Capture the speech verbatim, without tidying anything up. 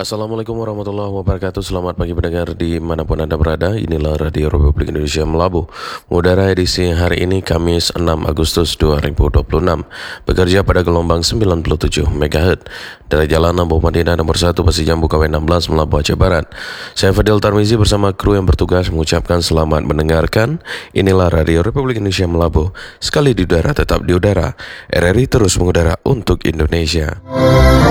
Assalamualaikum warahmatullahi wabarakatuh. Selamat pagi pendengar dimanapun Anda berada. Inilah Radio Republik Indonesia Melabuh. Udara edisi hari ini Kamis enam Agustus dua ribu dua puluh enam. Bekerja pada gelombang sembilan puluh tujuh megahertz dari Jalan Ambo Madinah nomor satu Pasir Jambu K W enam belas Melabuh Aceh Barat. Saya Fadil Tarmizi bersama kru yang bertugas mengucapkan selamat mendengarkan. Inilah Radio Republik Indonesia Melabuh. Sekali di udara tetap di udara. R R I terus mengudara untuk Indonesia.